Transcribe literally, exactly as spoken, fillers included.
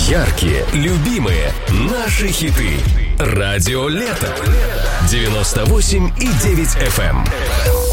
Яркие, любимые, наши хиты. Радио Лето. девяносто восемь и девять эф эм.